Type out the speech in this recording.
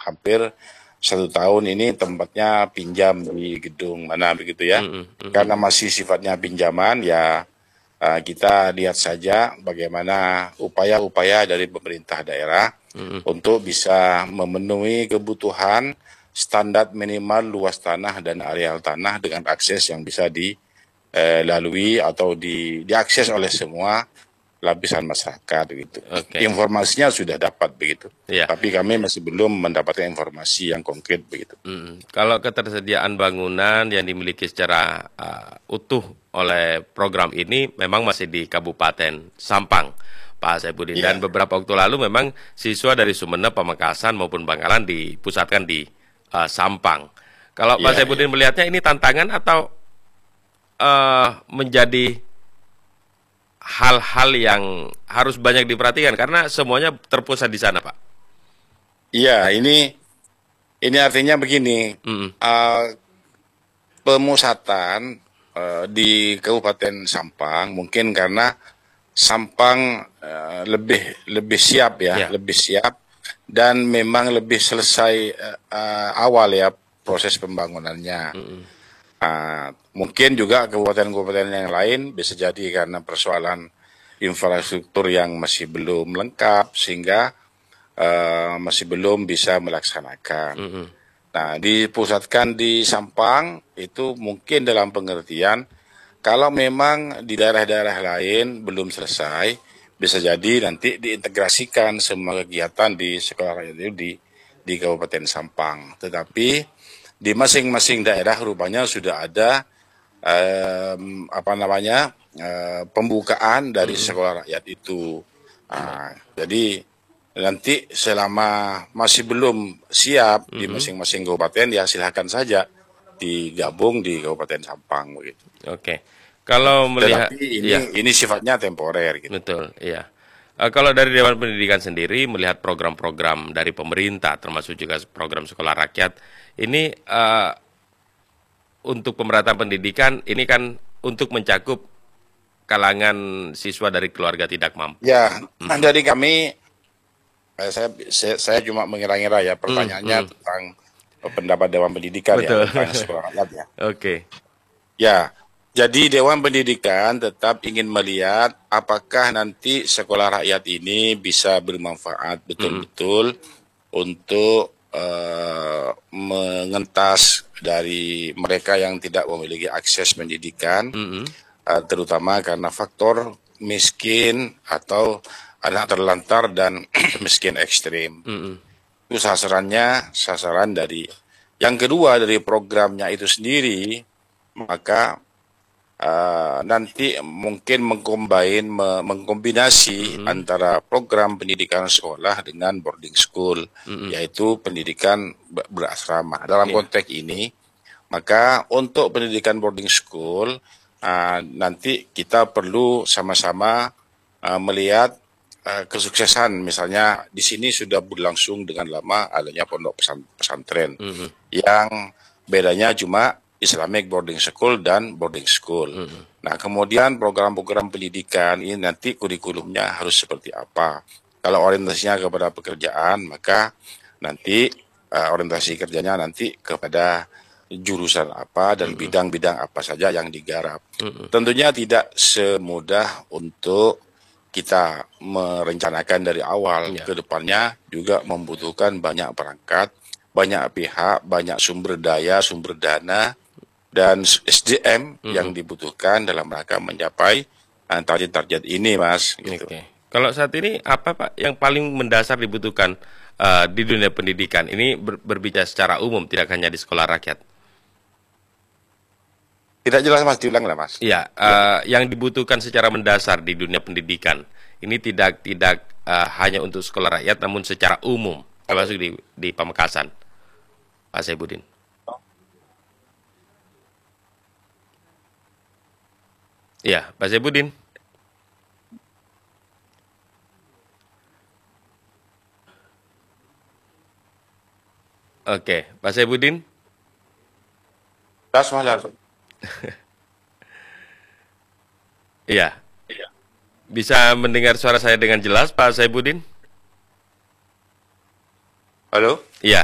hampir 1 tahun ini tempatnya pinjam di gedung mana begitu ya. Karena masih sifatnya pinjaman ya, kita lihat saja bagaimana upaya-upaya dari pemerintah daerah untuk bisa memenuhi kebutuhan standar minimal luas tanah dan areal tanah dengan akses yang bisa dilalui atau diakses oleh semua lapisan masyarakat gitu. Informasinya sudah dapat begitu, tapi kami masih belum mendapatkan informasi yang konkret begitu. Kalau ketersediaan bangunan yang dimiliki secara utuh oleh program ini memang masih di Kabupaten Sampang, Pak Saifuddin. Dan beberapa waktu lalu memang siswa dari Sumeneb, Pamekasan maupun Bangkalan dipusatkan di Sampang. Kalau Pak Saifuddin melihatnya ini tantangan atau menjadi hal-hal yang harus banyak diperhatikan karena semuanya terpusat di sana, Pak? Iya, ini artinya begini, pemusatan di Kabupaten Sampang mungkin karena Sampang lebih siap ya, lebih siap dan memang lebih selesai awal ya proses pembangunannya. Mungkin juga kabupaten-kabupaten yang lain bisa jadi karena persoalan infrastruktur yang masih belum lengkap sehingga masih belum bisa melaksanakan. Nah, dipusatkan di Sampang itu mungkin dalam pengertian kalau memang di daerah-daerah lain belum selesai, bisa jadi nanti diintegrasikan semua kegiatan di sekolah rakyat itu di Kabupaten Sampang. Tetapi di masing-masing daerah rupanya sudah ada pembukaan dari sekolah rakyat itu. Jadi nanti selama masih belum siap di masing-masing kabupaten ya silahkan saja digabung di Kabupaten Sampang begitu. Kalau melihat ini sifatnya temporer gitu. Betul, iya. Kalau dari Dewan Pendidikan sendiri melihat program-program dari pemerintah termasuk juga program sekolah rakyat ini untuk pemerataan pendidikan ini kan untuk mencakup kalangan siswa dari keluarga tidak mampu. Ya, dari kami saya cuma mengira-ngira ya pertanyaannya tentang pendapat Dewan Pendidikan ya tentang sekolah rakyat ya. Ya, jadi Dewan Pendidikan tetap ingin melihat apakah nanti sekolah rakyat ini bisa bermanfaat betul-betul untuk mengentas dari mereka yang tidak memiliki akses pendidikan, terutama karena faktor miskin atau anak terlantar dan miskin ekstrim. Itu sasaran dari. Yang kedua dari programnya itu sendiri, maka nanti mungkin mengkombinasi antara program pendidikan sekolah dengan boarding school, yaitu pendidikan berasrama. Dalam konteks ini, maka untuk pendidikan boarding school, nanti kita perlu sama-sama melihat kesuksesan. Misalnya di sini sudah berlangsung dengan lama adanya pondok pesantren, yang bedanya cuma Islamic boarding school dan boarding school. Nah, kemudian program-program pendidikan ini nanti kurikulumnya harus seperti apa. Kalau orientasinya kepada pekerjaan, maka nanti orientasi kerjanya nanti kepada jurusan apa dan bidang-bidang apa saja yang digarap. Tentunya tidak semudah untuk kita merencanakan dari awal. Ke depannya juga membutuhkan banyak perangkat, banyak pihak, banyak sumber daya, sumber dana, dan SDM yang dibutuhkan dalam rangka mencapai target-target ini, Mas. Gitu. Kalau saat ini apa Pak yang paling mendasar dibutuhkan di dunia pendidikan? Ini berbicara secara umum, tidak hanya di sekolah rakyat. Tidak jelas Mas, diulang lah Mas. Iya, yang dibutuhkan secara mendasar di dunia pendidikan ini tidak hanya untuk sekolah rakyat, namun secara umum, termasuk di Pamekasan, Pak Saifuddin. Iya, Pak Saifuddin. Oke, Pak Saifuddin. Iya. Bisa mendengar suara saya dengan jelas, Pak Saifuddin? Halo? Iya.